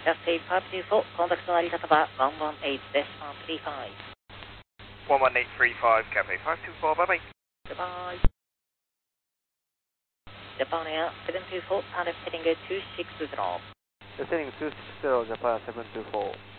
Cathay 524, contact のあり方は118 decimal 35. 11835, Cathay 524, bye bye. Goodbye. Japan Air 724, pilot heading 260. Descending 260, Japan 724.